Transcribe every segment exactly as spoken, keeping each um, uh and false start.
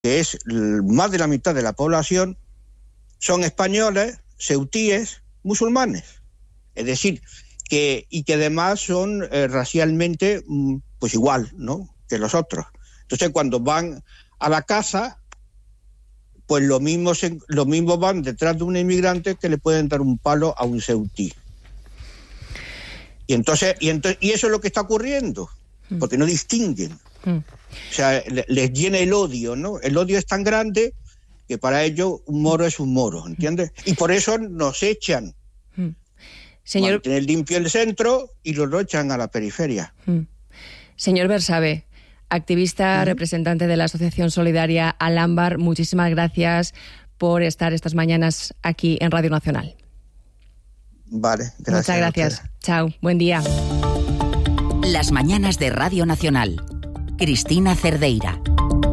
que es más de la mitad de la población, son españoles, ceutíes, musulmanes. Es decir, que y que además son eh, racialmente pues igual, ¿no?, que los otros. Entonces, cuando van a la casa, pues lo mismo, se, lo mismo van detrás de un inmigrante que le pueden dar un palo a un ceutí. Y entonces, y entonces, y eso es lo que está ocurriendo, porque no distinguen. Mm. O sea, les llena el odio, ¿no? El odio es tan grande que para ellos un moro es un moro, ¿entiendes? Y por eso nos echan. Mm. Señor... Mantener limpio el centro y lo echan a la periferia. Mm. Señor Bersabe, activista, uh-huh. representante de la Asociación Solidaria Al-Ámbar, muchísimas gracias por estar estas mañanas aquí en Radio Nacional. Vale, gracias. Muchas gracias. Chao, buen día. Las mañanas de Radio Nacional. Cristina Cerdeira.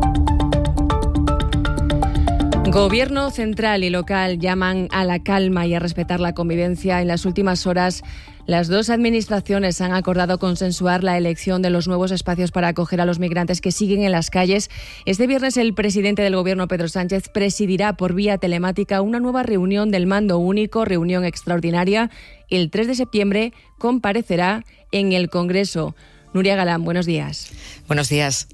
Gobierno central y local llaman a la calma y a respetar la convivencia. En las últimas horas, las dos administraciones han acordado consensuar la elección de los nuevos espacios para acoger a los migrantes que siguen en las calles. Este viernes, el presidente del Gobierno, Pedro Sánchez, presidirá por vía telemática una nueva reunión del Mando Único, reunión extraordinaria. El tres de septiembre comparecerá en el Congreso. Nuria Galán, buenos días. Buenos días.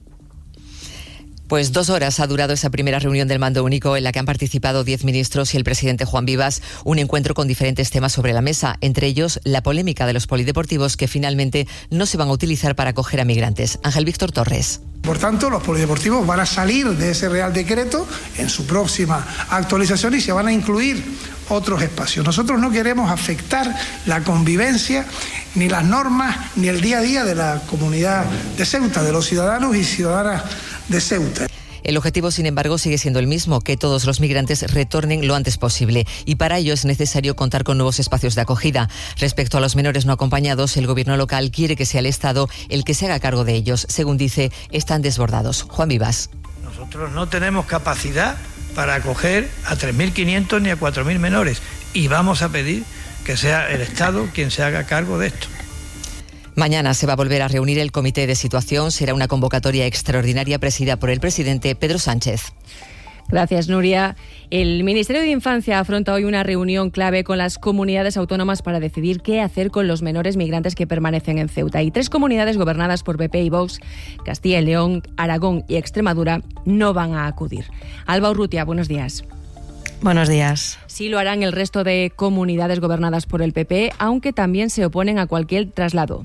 Pues dos horas ha durado esa primera reunión del Mando Único en la que han participado diez ministros y el presidente Juan Vivas, un encuentro con diferentes temas sobre la mesa, entre ellos la polémica de los polideportivos que finalmente no se van a utilizar para acoger a migrantes. Ángel Víctor Torres. Por tanto, los polideportivos van a salir de ese Real Decreto en su próxima actualización y se van a incluir otros espacios. Nosotros no queremos afectar la convivencia, ni las normas, ni el día a día de la comunidad de Ceuta, de los ciudadanos y ciudadanas de Ceuta. El objetivo, sin embargo, sigue siendo el mismo, que todos los migrantes retornen lo antes posible. Y para ello es necesario contar con nuevos espacios de acogida. Respecto a los menores no acompañados, el gobierno local quiere que sea el Estado el que se haga cargo de ellos. Según dice, están desbordados. Juan Vivas. Nosotros no tenemos capacidad para acoger a tres mil quinientos ni a cuatro mil menores. Y vamos a pedir que sea el Estado quien se haga cargo de esto. Mañana se va a volver a reunir el comité de situación. Será una convocatoria extraordinaria presidida por el presidente Pedro Sánchez. Gracias, Nuria. El Ministerio de Infancia afronta hoy una reunión clave con las comunidades autónomas para decidir qué hacer con los menores migrantes que permanecen en Ceuta. Y tres comunidades gobernadas por P P y Vox, Castilla y León, Aragón y Extremadura, no van a acudir. Alba Urrutia, buenos días. Buenos días. Sí lo harán el resto de comunidades gobernadas por el P P, aunque también se oponen a cualquier traslado.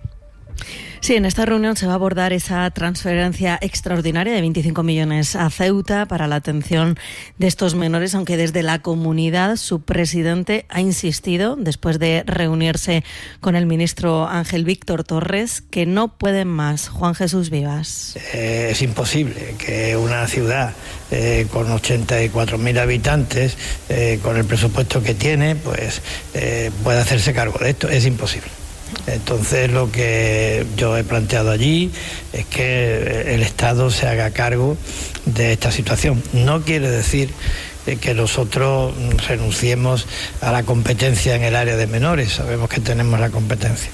Sí, en esta reunión se va a abordar esa transferencia extraordinaria de veinticinco millones a Ceuta para la atención de estos menores, aunque desde la comunidad su presidente ha insistido, después de reunirse con el ministro Ángel Víctor Torres, que no pueden más. Juan Jesús Vivas. Eh, es imposible que una ciudad eh, con ochenta y cuatro mil habitantes, eh, con el presupuesto que tiene, pues eh, pueda hacerse cargo de esto. Es imposible. Entonces lo que yo he planteado allí es que el Estado se haga cargo de esta situación. No quiere decir que nosotros renunciemos a la competencia en el área de menores. Sabemos que tenemos la competencia.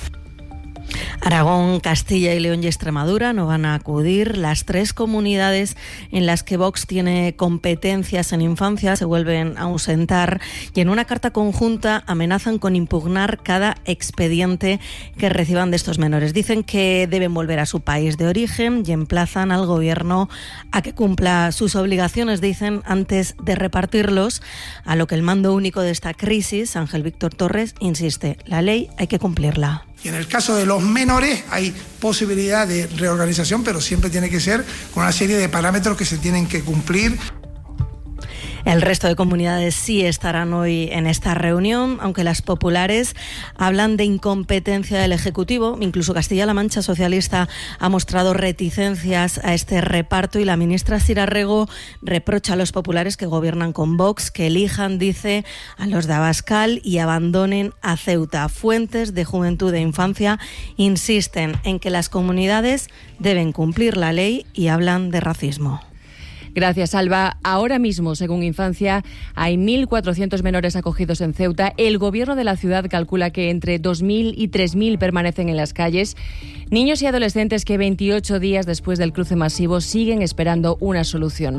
Aragón, Castilla y León y Extremadura no van a acudir. Las tres comunidades en las que Vox tiene competencias en infancia se vuelven a ausentar y en una carta conjunta amenazan con impugnar cada expediente que reciban de estos menores. Dicen que deben volver a su país de origen y emplazan al gobierno a que cumpla sus obligaciones, dicen, antes de repartirlos, a lo que el mando único de esta crisis, Ángel Víctor Torres, insiste: la ley hay que cumplirla. Y en el caso de los menores hay posibilidad de reorganización, pero siempre tiene que ser con una serie de parámetros que se tienen que cumplir. El resto de comunidades sí estarán hoy en esta reunión, aunque las populares hablan de incompetencia del Ejecutivo. Incluso Castilla-La Mancha Socialista ha mostrado reticencias a este reparto y la ministra Sira Rego reprocha a los populares que gobiernan con Vox que elijan, dice, a los de Abascal y abandonen a Ceuta. Fuentes de Juventud e Infancia insisten en que las comunidades deben cumplir la ley y hablan de racismo. Gracias, Alba. Ahora mismo, según Infancia, hay mil cuatrocientos menores acogidos en Ceuta. El gobierno de la ciudad calcula que entre dos mil y tres mil permanecen en las calles. Niños y adolescentes que veintiocho días después del cruce masivo siguen esperando una solución.